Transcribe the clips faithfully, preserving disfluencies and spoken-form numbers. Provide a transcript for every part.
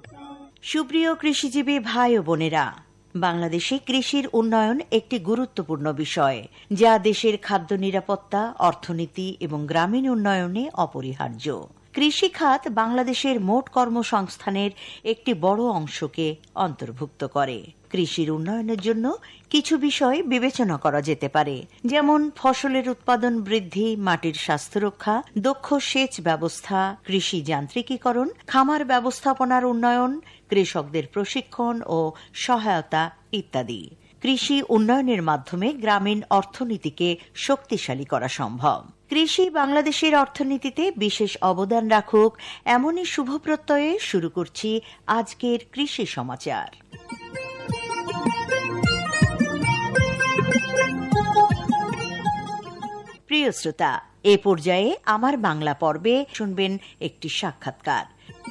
সুপ্রিয় কৃষিজীবী ভাই ও বোনেরা, বাংলাদেশে কৃষির উন্নয়ন একটি গুরুত্বপূর্ণ বিষয়, যা দেশের খাদ্য নিরাপত্তা, অর্থনীতি এবং গ্রামীণ উন্নয়নে অপরিহার্য। কৃষি খাত বাংলাদেশের মোট কর্মসংস্থানের একটি বড় অংশকে অন্তর্ভুক্ত করে। কৃষির উন্নয়নের জন্য কিছু বিষয় বিবেচনা করা যেতে পারে, যেমন ফসলের উৎপাদন বৃদ্ধি, মাটির স্বাস্থ্য রক্ষা, দক্ষ সেচ ব্যবস্থা, কৃষি যান্ত্রিকীকরণ, খামার ব্যবস্থাপনার উন্নয়ন, কৃষকদের প্রশিক্ষণ ও সহায়তা ইত্যাদি। কৃষি উন্নয়নের মাধ্যমে গ্রামীণ অর্থনীতিকে শক্তিশালী করা সম্ভব। কৃষি বাংলাদেশের অর্থনীতিতে বিশেষ অবদান রাখুক, এমনই শুভ প্রত্যয়ে শুরু করছি আজকের কৃষি সমাচার। প্রিয় শ্রোতা, এ পর্যায়ে আমার বাংলা পর্বে শুনবেন একটি সাক্ষাৎকার।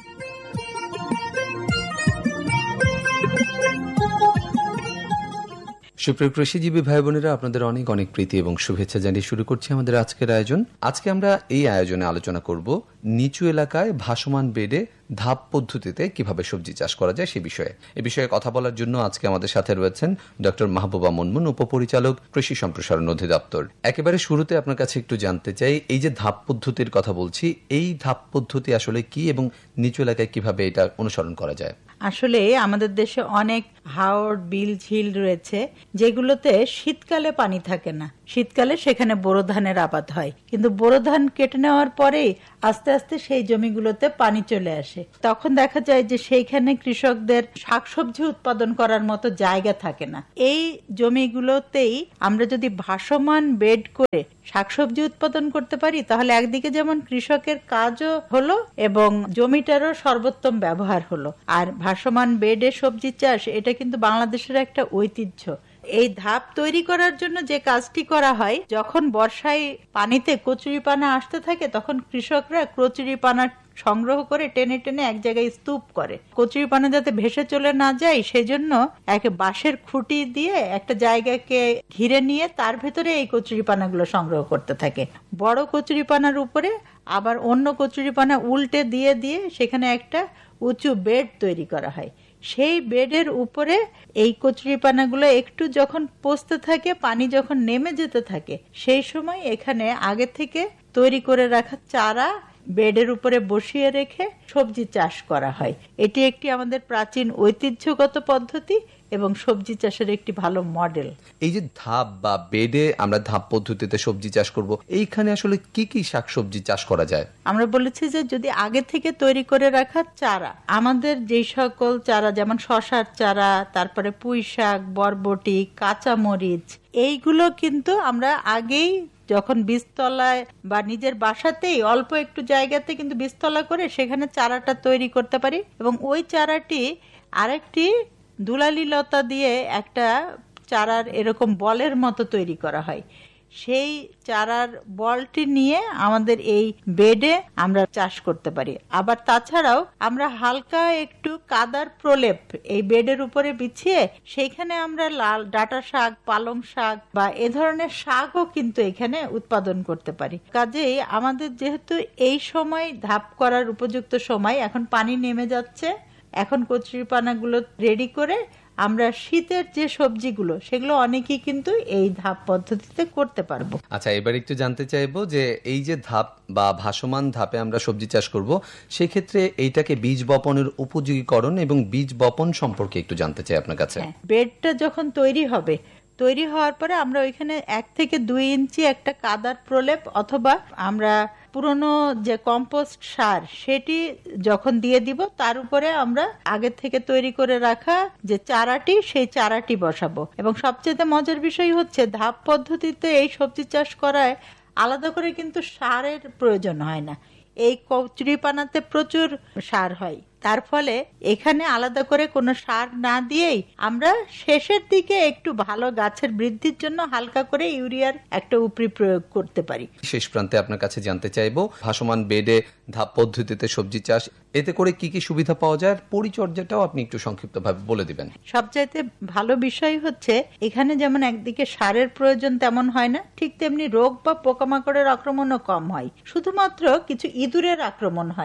সুপ্রিয় কৃষিজীবী ভাই বোনেরা, আপনাদের অনেক অনেক প্রীতি এবং শুভেচ্ছা জানিয়ে শুরু করছি আমাদের আজকের আয়োজন। আজকে আমরা এই আয়োজনে আলোচনা করব নিচু এলাকায় ভাসমান বেডে ধাপ পদ্ধতিতে কিভাবে সবজি চাষ করা যায় সে বিষয়ে। এ বিষয়ে কথা বলার জন্য আজকে আমাদের সাথে রয়েছেন ডক্টর মাহবুবা মুনমুন, উপপরিচালক, কৃষি সম্প্রসারণ অধিদপ্তর। একেবারে শুরুতে আপনার কাছে একটু জানতে চাই, এই যে ধাপ পদ্ধতির কথা বলছি, এই ধাপ পদ্ধতি আসলে কি এবং নিচু এলাকায় কিভাবে এটা অনুসরণ করা যায়? আসলে আমাদের দেশে অনেক হাওড়, বিল, ঝিল রয়েছে যেগুলোতে শীতকালে পানি থাকে না। শীতকালে সেখানে বোরো ধানের আবাদ হয়, কিন্তু বোরো ধান কেটে নেওয়ার পরেই আস্তে আস্তে সেই জমিগুলোতে পানি চলে আসে। তখন দেখা যায় যে সেইখানে কৃষকদের শাকসবজি উৎপাদন করার মতো জায়গা থাকে না। এই জমিগুলোতেই আমরা যদি ভাসমান বেড করে শাকসবজি উৎপাদন করতে পারি, তাহলে একদিকে যেমন কৃষকের কাজও হলো এবং জমিটারও সর্বোত্তম ব্যবহার হলো। আর ভাসমান বেডে সবজি চাষ, এটা কিন্তু বাংলাদেশের একটা ঐতিহ্য। এই ধাপ তৈরি করার জন্য যে কাজটি করা হয়, যখন বর্ষায় পানিতে কচুরিপানা আসতে থাকে, তখন কৃষকরা কচুরিপানা সংগ্রহ করে টেনে টেনে এক জায়গায় স্তূপ করে। কচুরিপানা যাতে ভেসে চলে না যায়, সেজন্য এক বাঁশের খুঁটি দিয়ে একটা জায়গাকে ঘিরে নিয়ে তার ভেতরে এই কচুরিপানাগুলো সংগ্রহ করতে থাকে। বড় কচুরিপানার উপরে আবার অন্য কচুরিপানা উল্টে দিয়ে দিয়ে সেখানে একটা উঁচু বেড তৈরি করা হয়। সেই বেডের উপরে এই কচুরিপানাগুলো একটু যখন পচতে থাকে, পানি যখন নেমে যেতে থাকে, সেই সময় এখানে আগে থেকে তৈরি করে রাখা চারা বেডের উপরে বসিয়ে রেখে সবজি চাষ করা হয়। এটি একটি আমাদের প্রাচীন ঐতিহ্যগত পদ্ধতি এবং সবজি চাষের একটি ভালো মডেল। এই যে ধাপ বা বেডে আমরা ধাপ পদ্ধতিতে সবজি চাষ করব, এইখানে আসলে কি কি শাকসবজি চাষ করা যায়? আমরা বলেছি যে যদি আগে থেকে তৈরি করে রাখা চারা, আমাদের যে সকল চারা, যেমন শশার চারা, তারপরে পুঁই শাক, বরবটি, কাঁচামরিচ, এইগুলো কিন্তু আমরা আগেই যখন বীজতলায় বা নিজের বাসাতেই অল্প একটু জায়গাতে কিন্তু বীজতলা করে সেখানে চারাটা তৈরি করতে পারি এবং ওই চারাটি আরেকটি দুলালি লতা দিয়ে একটা চারার এরকম বলের মতো তৈরি করা হয়। সেই চারার বলটি নিয়ে আমাদের এই বেডে আমরা চাষ করতে পারি। আবার তাছাড়াও আমরা হালকা একটু কাদার প্রলেপ এই বেডের উপরে বিছিয়ে সেইখানে আমরা লাল ডাঁটা শাক, পালং শাক বা এ ধরনের শাকও কিন্তু এখানে উৎপাদন করতে পারি। কাজেই আমাদের যেহেতু এই সময় ধাপ করার উপযুক্ত সময়, এখন পানি নেমে যাচ্ছে, এখন কচুরিপানাগুলো রেডি করে আমরা শীতের যে সবজিগুলো সেগুলো অনেকেই কিন্তু এই ধাপ পদ্ধতিতে করতে পারবো। আচ্ছা, এবার একটু জানতে চাইবো যে এই যে ধাপ বা ভাসমান ধাপে আমরা সবজি চাষ করব, সেক্ষেত্রে এইটাকে বীজ বপনের উপযোগীকরণ এবং বীজ বপন সম্পর্কে একটু জানতে চাই আপনার কাছে। বেডটা যখন তৈরি হবে, তৈরি হওয়ার পরে আমরা ওইখানে এক থেকে দুই ইঞ্চি একটা কাদার প্রলেপ অথবা আমরা পুরনো যে কম্পোস্ট সার সেটি যখন দিয়ে দিব, তার উপরে আমরা আগে থেকে তৈরি করে রাখা যে চারাটি, সেই চারাটি বসাবো। এবং সবচেয়ে মজার বিষয় হচ্ছে, ধাপ পদ্ধতিতে এই সবজি চাষ করায় আলাদা করে কিন্তু সারের প্রয়োজন হয় না। এই কচুরিপানাতে প্রচুর সার হয়, তার ফলে এখানে আলাদা করে কোনো সার না দিয়েই আমরা শেষের দিকে একটু ভালো গাছের বৃদ্ধির জন্য হালকা করে ইউরিয়ার একটা উপরি প্রয়োগ করতে পারি। শেষ প্রান্তে আপনার কাছে জানতে চাইবো, ভাসমান বেডে ধাপ পদ্ধতিতে সবজি চাষ, এতে করে কি কি সুবিধা পাওয়া যায়, পরিচর্যাটাও আপনি একটু সংক্ষিপ্তভাবে বলে দিবেন। সবচাইতে ভালো বিষয় হচ্ছে, এখানে যেমন একদিকে সারের প্রয়োজন তেমন হয় না, ঠিক তেমনি রোগ বা পোকামাকড়ের আক্রমণও কম হয়। শুধুমাত্র কিছু ইঁদুরের আক্রমণ হয়,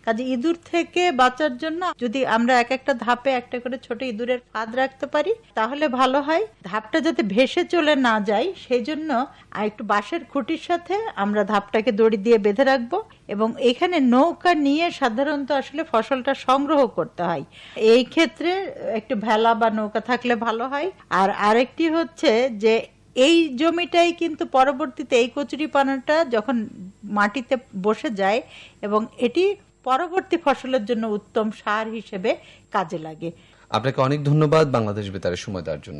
কাজে ইঁদুর থেকে বাঁচার জন্য যদি আমরা এক একটা ধাপে একটা করে ছোট ইঁদুরের ফাঁদ রাখতে পারি তাহলে ভালো হয়। ধাপটা যাতে ভেসে চলে না যায় সেই জন্য আর একটু বাঁশের খুঁটির সাথে আমরা ধাপটাকে দড়ি দিয়ে বেঁধে রাখবো এবং এখানে নৌকা নিয়ে সাধারণত আসলে ফসলটা সংগ্রহ করতে হয়। এই ক্ষেত্রে একটু ভেলা বা নৌকা থাকলে ভালো হয়। আর আরেকটি হচ্ছে যে এই জমিটাই কিন্তু পরবর্তীতে এই কচুরিপানাটা যখন মাটিতে বসে যায় এবং এটি পরবর্তী ফসলের জন্য উত্তম সার হিসেবে কাজে লাগে। আপনাকে অনেক ধন্যবাদ বাংলাদেশ বেতারে সময় দেওয়ার জন্য।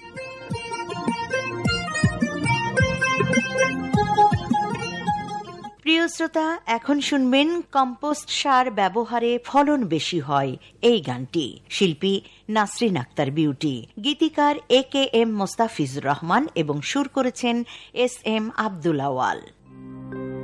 প্রিয় শ্রোতা, এখন শুনবেন কম্পোস্ট সার ব্যবহারে ফলন বেশি হয় এই গানটি। শিল্পী নাসরিন আক্তার বিউটি, গীতিকার এ কে এম মোস্তাফিজুর রহমান এবং সুর করেছেন এস এম আব্দুল আওয়াল।